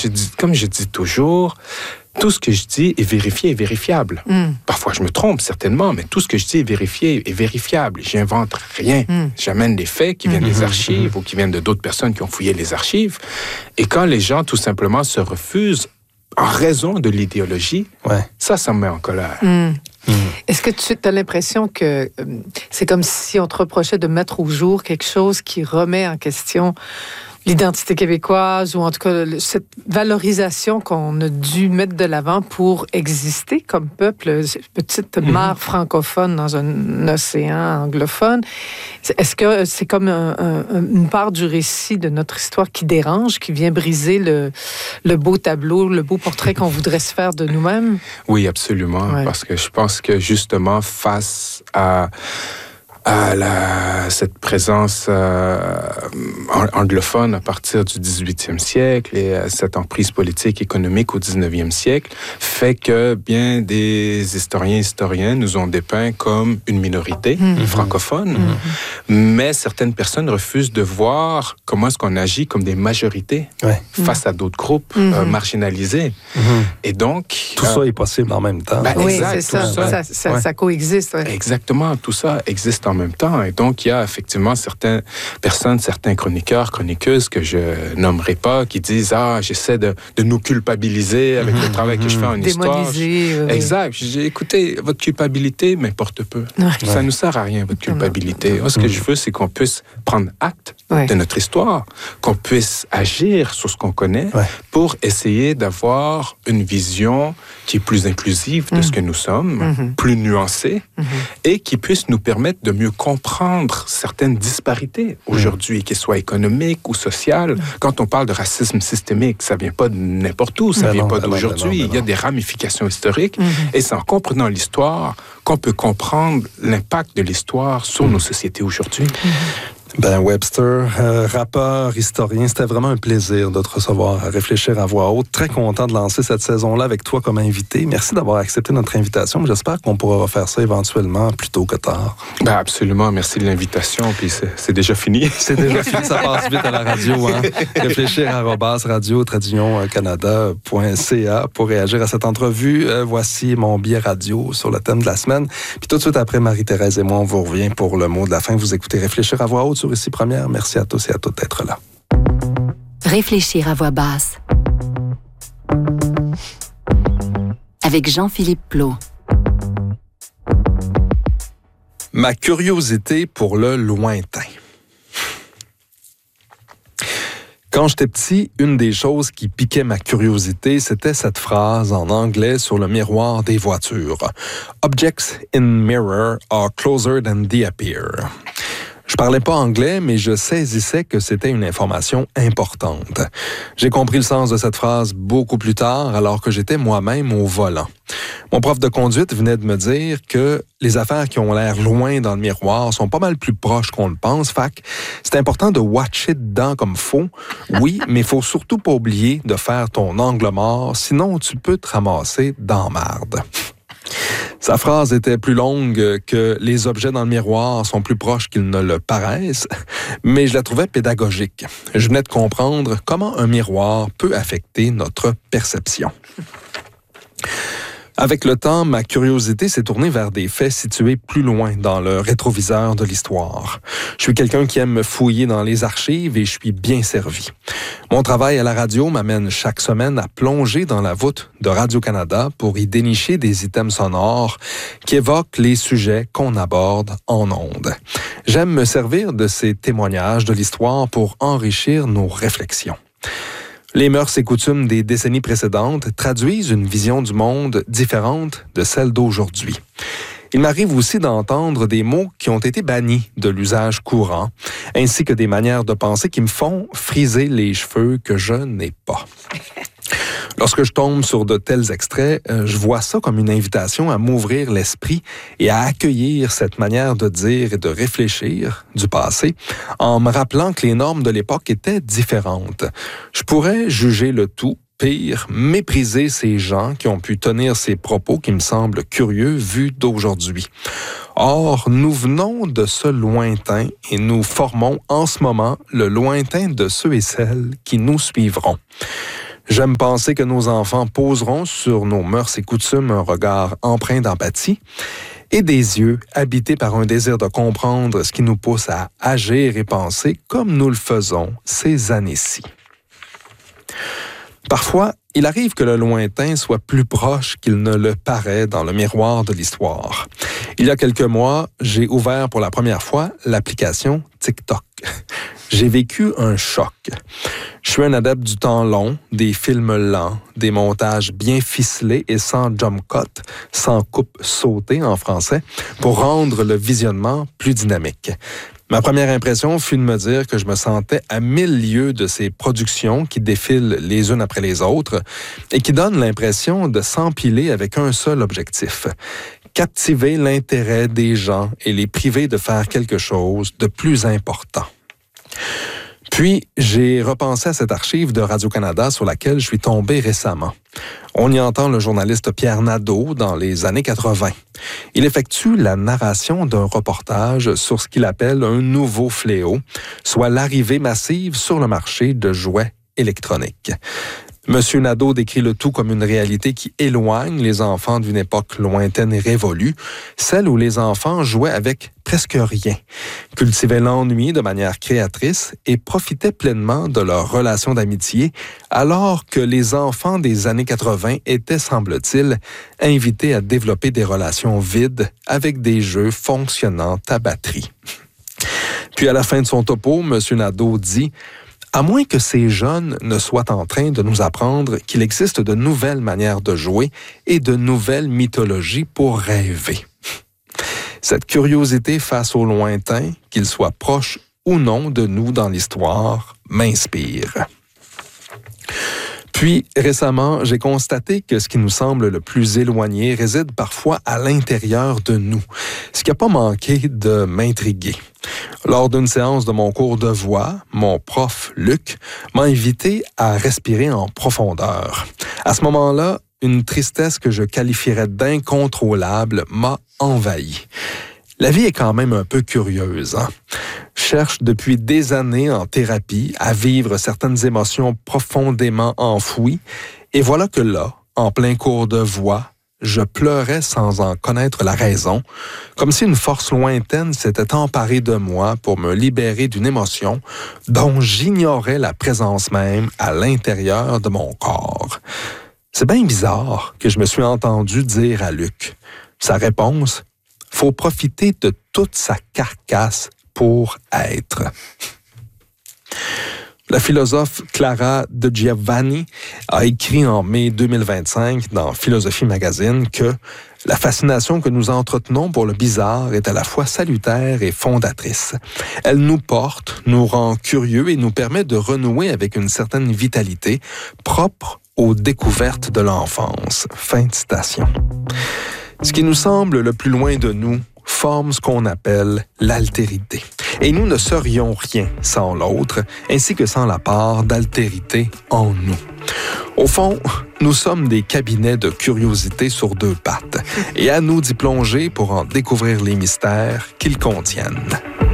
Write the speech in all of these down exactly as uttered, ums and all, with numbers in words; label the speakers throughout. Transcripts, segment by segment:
Speaker 1: je dis, comme je dis toujours, tout ce que je dis est vérifié et vérifiable. Mm. Parfois, je me trompe, certainement, mais tout ce que je dis est vérifié et vérifiable. J'invente rien. Mm. J'amène des faits qui viennent mm-hmm. des archives mm-hmm. ou qui viennent de d'autres personnes qui ont fouillé les archives. Et quand les gens, tout simplement, se refusent en raison de l'idéologie, ouais. ça, ça me met en colère. Mm.
Speaker 2: Mmh. Est-ce que tu as l'impression que euh, c'est comme si on te reprochait de mettre au jour quelque chose qui remet en question l'identité québécoise, ou en tout cas cette valorisation qu'on a dû mettre de l'avant pour exister comme peuple, petite mmh. mare francophone dans un océan anglophone? Est-ce que c'est comme un, un, une part du récit de notre histoire qui dérange, qui vient briser le, le beau tableau, le beau portrait qu'on voudrait se faire de nous-mêmes?
Speaker 1: Oui, absolument, ouais. parce que je pense que justement face à à la, cette présence euh, anglophone à partir du dix-huitième siècle et à cette emprise politique économique au dix-neuvième siècle fait que bien des historiens et historiennes nous ont dépeint comme une minorité mmh. francophone, mmh. mais certaines personnes refusent de voir comment est-ce qu'on agit comme des majorités ouais. face mmh. à d'autres groupes mmh. euh, marginalisés. Mmh. Et donc...
Speaker 3: Tout euh, ça est possible en même temps.
Speaker 2: Ben, oui, exact, c'est ça. Ça, ça, ça, ouais. ça coexiste. Ouais.
Speaker 1: Exactement, tout ça existe en même temps. Et donc, il y a effectivement certaines personnes, certains chroniqueurs, chroniqueuses que je nommerai pas, qui disent « Ah, j'essaie de, de nous culpabiliser avec mmh, le travail mmh, que je fais en histoire. »
Speaker 2: euh...
Speaker 1: Exact. J'ai écoutez, votre culpabilité m'importe peu. Ouais. Ça ne nous sert à rien, votre culpabilité. Moi, ce que je veux, c'est qu'on puisse prendre acte ouais. de notre histoire, qu'on puisse agir sur ce qu'on connaît ouais. pour essayer d'avoir une vision qui est plus inclusive de mmh. ce que nous sommes, mmh. plus nuancée, mmh. et qui puisse nous permettre de mieux comprendre certaines disparités aujourd'hui, mmh. qu'elles soient économiques ou sociales. Mmh. Quand on parle de racisme systémique, ça ne vient pas de n'importe où, ça ne vient non, pas non, d'aujourd'hui. Non, non, Il y a des ramifications historiques, mmh. et c'est en comprenant l'histoire qu'on peut comprendre l'impact de l'histoire sur mmh. nos sociétés aujourd'hui. Mmh.
Speaker 3: Ben Webster, euh, rappeur, historien, c'était vraiment un plaisir de te recevoir à Réfléchir à voix haute. Très content de lancer cette saison-là avec toi comme invité. Merci d'avoir accepté notre invitation. J'espère qu'on pourra refaire ça éventuellement plus tôt que tard.
Speaker 1: Ben absolument, merci de l'invitation. Puis c'est, c'est déjà fini.
Speaker 3: C'est déjà fini, ça passe vite à la radio. Hein? Réfléchir arobase radio tradition canada point c a pour réagir à cette entrevue. Euh, voici mon billet radio sur le thème de la semaine. Puis tout de suite après, Marie-Thérèse et moi, on vous revient pour le mot de la fin. Vous écoutez Réfléchir à voix haute sur Ici Première. Merci à tous et à toutes d'être là.
Speaker 4: Réfléchir à voix basse. Avec Jean-Philippe Plot.
Speaker 3: Ma curiosité pour le lointain. Quand j'étais petit, une des choses qui piquait ma curiosité, c'était cette phrase en anglais sur le miroir des voitures. « Objects in mirror are closer than they appear ». Je parlais pas anglais, mais je saisissais que c'était une information importante. J'ai compris le sens de cette phrase beaucoup plus tard, alors que j'étais moi-même au volant. Mon prof de conduite venait de me dire que les affaires qui ont l'air loin dans le miroir sont pas mal plus proches qu'on le pense. Fait que c'est important de watcher dedans comme faut. Oui, mais il faut surtout pas oublier de faire ton angle mort, sinon tu peux te ramasser dans marde. Sa phrase était plus longue que « les objets dans le miroir sont plus proches qu'ils ne le paraissent », mais je la trouvais pédagogique. Je venais de comprendre comment un miroir peut affecter notre perception. Avec le temps, ma curiosité s'est tournée vers des faits situés plus loin dans le rétroviseur de l'histoire. Je suis quelqu'un qui aime me fouiller dans les archives et je suis bien servi. Mon travail à la radio m'amène chaque semaine à plonger dans la voûte de Radio-Canada pour y dénicher des items sonores qui évoquent les sujets qu'on aborde en ondes. J'aime me servir de ces témoignages de l'histoire pour enrichir nos réflexions. Les mœurs et coutumes des décennies précédentes traduisent une vision du monde différente de celle d'aujourd'hui. Il m'arrive aussi d'entendre des mots qui ont été bannis de l'usage courant, ainsi que des manières de penser qui me font friser les cheveux que je n'ai pas. Lorsque je tombe sur de tels extraits, je vois ça comme une invitation à m'ouvrir l'esprit et à accueillir cette manière de dire et de réfléchir du passé, en me rappelant que les normes de l'époque étaient différentes. Je pourrais juger le tout, pire, mépriser ces gens qui ont pu tenir ces propos qui me semblent curieux vus d'aujourd'hui. Or, nous venons de ce lointain et nous formons en ce moment le lointain de ceux et celles qui nous suivront. J'aime penser que nos enfants poseront sur nos mœurs et coutumes un regard empreint d'empathie et des yeux habités par un désir de comprendre ce qui nous pousse à agir et penser comme nous le faisons ces années-ci. Parfois, il arrive que le lointain soit plus proche qu'il ne le paraît dans le miroir de l'histoire. Il y a quelques mois, j'ai ouvert pour la première fois l'application TikTok. J'ai vécu un choc. Je suis un adepte du temps long, des films lents, des montages bien ficelés et sans jump cut, sans coupe sautée en français, pour rendre le visionnement plus dynamique. Ma première impression fut de me dire que je me sentais à mille lieues de ces productions qui défilent les unes après les autres et qui donnent l'impression de s'empiler avec un seul objectif: captiver l'intérêt des gens et les priver de faire quelque chose de plus important. Puis, j'ai repensé à cette archive de Radio-Canada sur laquelle je suis tombé récemment. On y entend le journaliste Pierre Nadeau dans les années quatre-vingt. Il effectue la narration d'un reportage sur ce qu'il appelle un nouveau fléau, soit l'arrivée massive sur le marché de jouets électroniques. Monsieur Nadeau décrit le tout comme une réalité qui éloigne les enfants d'une époque lointaine et révolue, celle où les enfants jouaient avec presque rien, cultivaient l'ennui de manière créatrice et profitaient pleinement de leurs relations d'amitié, alors que les enfants des années quatre-vingt étaient, semble-t-il, invités à développer des relations vides avec des jeux fonctionnant à batterie. Puis à la fin de son topo, Monsieur Nadeau dit: à moins que ces jeunes ne soient en train de nous apprendre qu'il existe de nouvelles manières de jouer et de nouvelles mythologies pour rêver. Cette curiosité face au lointain, qu'il soit proche ou non de nous dans l'histoire, m'inspire. Puis, récemment, j'ai constaté que ce qui nous semble le plus éloigné réside parfois à l'intérieur de nous, ce qui n'a pas manqué de m'intriguer. Lors d'une séance de mon cours de voix, mon prof, Luc, m'a invité à respirer en profondeur. À ce moment-là, une tristesse que je qualifierais d'incontrôlable m'a envahi. La vie est quand même un peu curieuse, hein? Je cherche depuis des années en thérapie à vivre certaines émotions profondément enfouies, et voilà que là, en plein cours de voix, je pleurais sans en connaître la raison, comme si une force lointaine s'était emparée de moi pour me libérer d'une émotion dont j'ignorais la présence même à l'intérieur de mon corps. C'est bien bizarre que je me suis entendu dire à Luc. Sa réponse: faut profiter de toute sa carcasse pour être. La philosophe Clara de Giovanni a écrit en mai deux mille vingt-cinq dans Philosophie Magazine que la fascination que nous entretenons pour le bizarre est à la fois salutaire et fondatrice. Elle nous porte, nous rend curieux et nous permet de renouer avec une certaine vitalité propre aux découvertes de l'enfance. Fin de citation. Ce qui nous semble le plus loin de nous forme ce qu'on appelle l'altérité. Et nous ne serions rien sans l'autre, ainsi que sans la part d'altérité en nous. Au fond, nous sommes des cabinets de curiosité sur deux pattes, et à nous d'y plonger pour en découvrir les mystères qu'ils contiennent.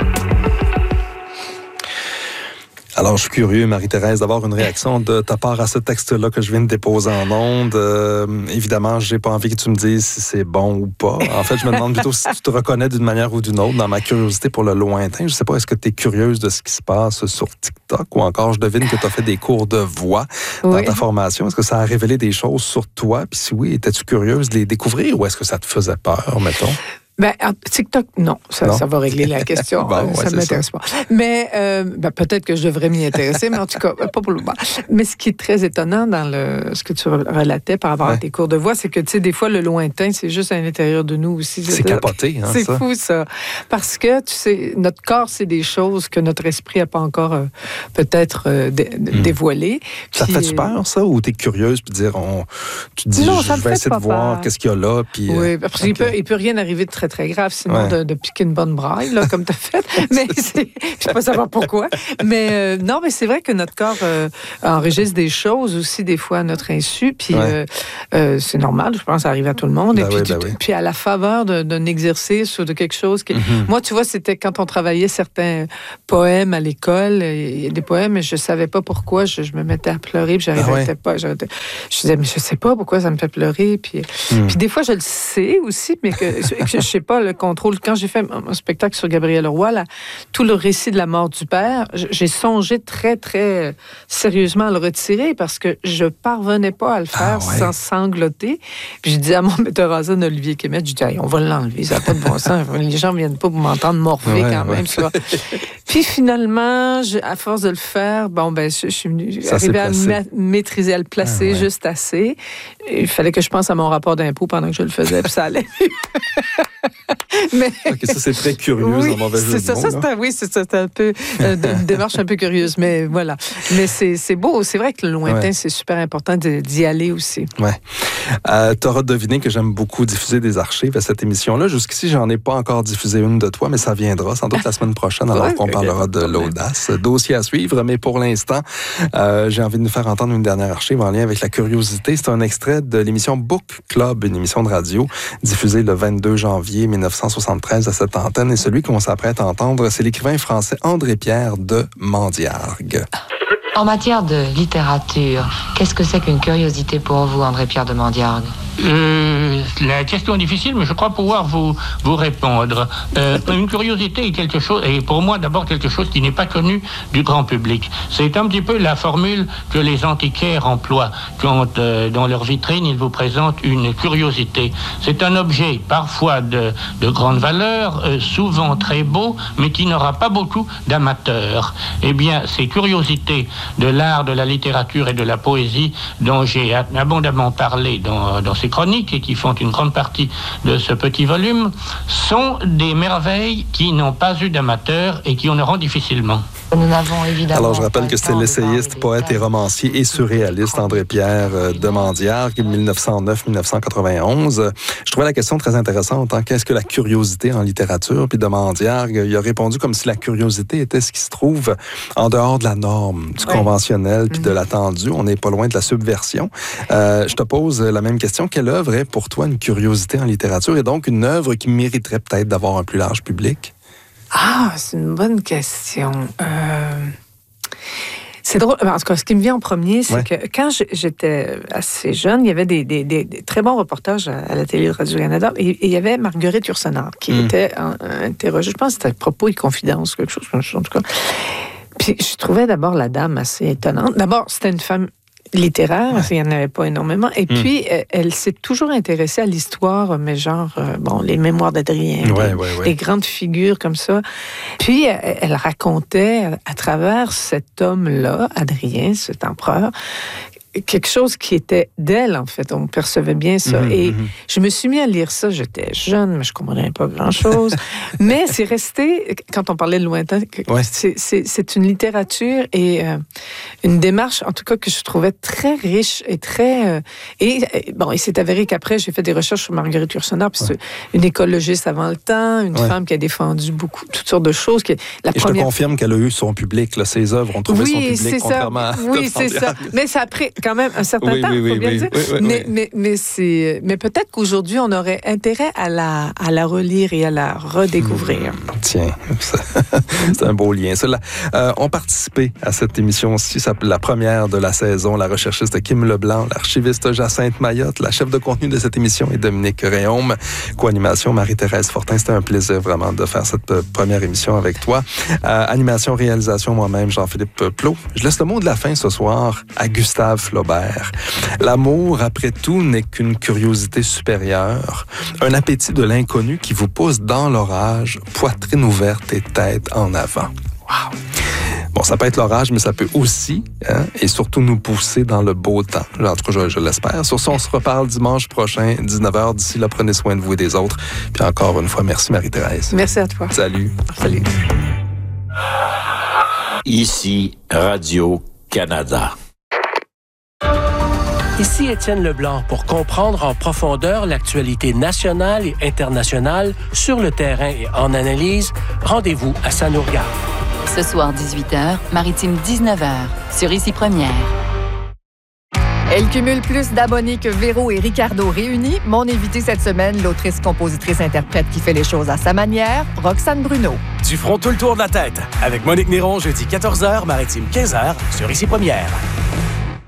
Speaker 3: Alors, je suis curieux, Marie-Thérèse, d'avoir une réaction de ta part à ce texte-là que je viens de déposer en ondes. Euh, évidemment, j'ai pas envie que tu me dises si c'est bon ou pas. En fait, je me demande plutôt si tu te reconnais d'une manière ou d'une autre dans ma curiosité pour le lointain. Je sais pas, est-ce que tu es curieuse de ce qui se passe sur TikTok ou encore, je devine que tu as fait des cours de voix dans oui. ta formation. Est-ce que ça a révélé des choses sur toi? Puis si oui, étais-tu curieuse de les découvrir ou est-ce que ça te faisait peur, mettons?
Speaker 2: Ben, TikTok, non. Ça, non. ça va régler la question. bon, ouais, ça ne m'intéresse ça. pas. Mais euh, ben, peut-être que je devrais m'y intéresser, mais en tout cas, pas pour le moment. Mais ce qui est très étonnant dans le, ce que tu relatais par rapport ouais. à tes cours de voix, c'est que, tu sais, des fois, le lointain, c'est juste à l'intérieur de nous aussi.
Speaker 3: C'est capoté, hein,
Speaker 2: C'est
Speaker 3: ça.
Speaker 2: fou, ça. Parce que, tu sais, notre corps, c'est des choses que notre esprit n'a pas encore euh, peut-être euh, dé- mm. dévoilées.
Speaker 3: Ça te fait-tu peur, ça, ou t'es curieuse, puis dire, on, tu te dis, non, je vais essayer de voir qu'est-ce qu'il y a là, puis...
Speaker 2: Oui, parce qu'il peut, il peut rien arriver de très très grave, sinon ouais. de, de piquer une bonne braille, là, comme tu as fait. Mais c'est, je ne peux pas savoir pourquoi. Mais euh, non, mais c'est vrai que notre corps euh, enregistre des choses aussi, des fois, à notre insu. Puis ouais. euh, euh, c'est normal, je pense, ça arrive à tout le monde. Ben et puis, oui, ben tu, oui. puis à la faveur de, d'un exercice ou de quelque chose. Qui... Mm-hmm. Moi, tu vois, c'était quand on travaillait certains poèmes à l'école. Il y a des poèmes, et je ne savais pas pourquoi. Je, je me mettais à pleurer, puis j'arrivais ah ouais. pas. J'arrêtais. Je disais, mais je ne sais pas pourquoi ça me fait pleurer. Puis, mm. puis des fois, je le sais aussi, mais que, que je ne sais pas le contrôle. Quand j'ai fait un spectacle sur Gabriel Roy, là, tout le récit de la mort du père, j'ai songé très, très sérieusement à le retirer parce que je ne parvenais pas à le faire ah ouais. sans sangloter. Puis je dis à mon metteur en scène, Olivier Kémet, je dis, hey, on va l'enlever, ça n'a pas de bon sens. Les gens ne viennent pas pour m'entendre morver ouais, quand ouais. même. Tu vois. Puis finalement, je, à force de le faire, bon, ben, je, je suis venue, arrivée à ma- maîtriser, à le placer ah ouais. juste assez. Il fallait que je pense à mon rapport d'impôt pendant que je le faisais, puis ça allait. Mais...
Speaker 3: Okay, ça, c'est très curieux,
Speaker 2: oui,
Speaker 3: en mauvais jeu
Speaker 2: c'est
Speaker 3: de mots,
Speaker 2: ça, ça, c'est un, oui, c'est ça, c'est un peu euh, une démarche un peu curieuse, mais voilà. Mais c'est, c'est beau, c'est vrai que le lointain, ouais. c'est super important de, d'y aller aussi.
Speaker 3: Ouais. Euh, tu auras deviné que j'aime beaucoup diffuser des archives à cette émission-là. Jusqu'ici, j'en ai pas encore diffusé une de toi, mais ça viendra sans doute la semaine prochaine, alors ouais, qu'on okay, parlera de l'audace. Dossier à suivre, mais pour l'instant, euh, j'ai envie de nous faire entendre une dernière archive en lien avec la curiosité. C'est un extrait de l'émission Book Club, une émission de radio diffusée le vingt-deux janvier mille neuf cent soixante-treize à cette antenne. Et celui qu'on s'apprête à entendre, c'est l'écrivain français André Pierre de Mandiargue.
Speaker 5: En matière de littérature, qu'est-ce que c'est qu'une curiosité pour vous, André Pierre de Mandiargue ?
Speaker 6: Euh, la question est difficile, mais je crois pouvoir vous, vous répondre. Euh, une curiosité est quelque chose, et pour moi d'abord quelque chose qui n'est pas connu du grand public. C'est un petit peu la formule que les antiquaires emploient quand euh, dans leur vitrine ils vous présentent une curiosité. C'est un objet parfois de, de grande valeur, euh, souvent très beau, mais qui n'aura pas beaucoup d'amateurs. Eh bien, ces curiosités de l'art, de la littérature et de la poésie dont j'ai abondamment parlé dans, dans ces chroniques et qui font une grande partie de ce petit volume sont des merveilles qui n'ont pas eu d'amateurs et qui en auront difficilement.
Speaker 5: Nous n'avons évidemment
Speaker 3: Alors, je rappelle que c'est l'essayiste, poète et romancier et surréaliste André Pierre de Mandiargue, dix-neuf cent neuf à dix-neuf cent quatre-vingt-onze. Je trouvais la question très intéressante. Hein? Qu'est-ce que la curiosité en littérature? Puis de Mandiargue, il a répondu comme si la curiosité était ce qui se trouve en dehors de la norme, du oui. conventionnel, puis mm-hmm. de l'attendu. On n'est pas loin de la subversion. Euh, je te pose la même question. Quelle œuvre est pour toi une curiosité en littérature et donc une œuvre qui mériterait peut-être d'avoir un plus large public?
Speaker 2: Ah, c'est une bonne question. Euh... C'est drôle. En tout cas, ce qui me vient en premier, c'est ouais. que quand j'étais assez jeune, il y avait des, des, des, des très bons reportages à la télé de Radio-Canada. Et, et il y avait Marguerite Yourcenar qui mm. était interrogée. Je pense que c'était Propos et Confidences, quelque chose comme ça, en tout cas. Puis je trouvais d'abord la dame assez étonnante. D'abord, c'était une femme littéraire, ouais. il n'y en avait pas énormément. Et mm. puis, elle, elle s'est toujours intéressée à l'histoire, mais genre, euh, bon, les mémoires d'Adrien,
Speaker 3: ouais,
Speaker 2: les,
Speaker 3: ouais, ouais.
Speaker 2: les grandes figures comme ça. Puis, elle, elle racontait à travers cet homme-là, Adrien, cet empereur, quelque chose qui était d'elle, en fait. On percevait bien ça. Mmh, et mmh. je me suis mis à lire ça. J'étais jeune, mais je ne comprenais pas grand-chose. Mais c'est resté, quand on parlait de lointain, ouais. c'est, c'est, c'est une littérature et euh, une démarche, en tout cas, que je trouvais très riche et très... Euh, et, et bon, il s'est avéré qu'après, j'ai fait des recherches sur Marguerite Yourcenar, puis ouais. c'est une écologiste avant le temps, une ouais. femme qui a défendu beaucoup, toutes sortes de choses. Qui,
Speaker 3: la et première... je te confirme qu'elle a eu son public, là, ses œuvres ont trouvé
Speaker 2: oui,
Speaker 3: son public,
Speaker 2: c'est
Speaker 3: contrairement
Speaker 2: ça.
Speaker 3: à...
Speaker 2: Oui, c'est ça. Mais ça a pris quand même un certain
Speaker 3: oui,
Speaker 2: temps, il
Speaker 3: oui,
Speaker 2: faut bien
Speaker 3: oui,
Speaker 2: dire.
Speaker 3: oui, oui,
Speaker 2: mais,
Speaker 3: oui.
Speaker 2: mais, mais, c'est, mais peut-être qu'aujourd'hui, on aurait intérêt à la, à la relire et à la redécouvrir.
Speaker 3: Mmh, tiens, c'est un beau lien. Cela, euh, ont participé à cette émission-ci, la première de la saison, la recherchiste Kim Leblanc, l'archiviste Jacinthe Mayotte, la chef de contenu de cette émission est Dominique Réaume, co-animation Marie-Thérèse Fortin. C'était un plaisir vraiment de faire cette première émission avec toi. Euh, animation, réalisation, moi-même, Jean-Philippe Plot. Je laisse le mot de la fin ce soir à Gustave Flaubert. L'amour, après tout, n'est qu'une curiosité supérieure, un appétit de l'inconnu qui vous pousse dans l'orage, poitrine ouverte et tête en avant. Wow! Bon, ça peut être l'orage, mais ça peut aussi, hein, et surtout nous pousser dans le beau temps. En tout cas, je, je l'espère. Sur ce, on se reparle dimanche prochain, dix-neuf heures. D'ici là, prenez soin de vous et des autres. Puis encore une fois, merci Marie-Thérèse.
Speaker 2: Merci à toi.
Speaker 3: Salut.
Speaker 2: Salut.
Speaker 7: Ici, Radio-Canada. Ici Étienne Leblanc pour comprendre en profondeur l'actualité nationale et internationale sur le terrain et en analyse. Rendez-vous à Ça nous regarde.
Speaker 4: Ce soir, dix-huit heures, Maritime dix-neuf heures, sur Ici Première.
Speaker 8: Elle cumule plus d'abonnés que Véro et Ricardo réunis. Mon invité cette semaine, l'autrice, compositrice, interprète qui fait les choses à sa manière, Roxane Bruno.
Speaker 9: Du front tout le tour de la tête, avec Monique Néron, jeudi quatorze heures, Maritime quinze heures, sur Ici Première.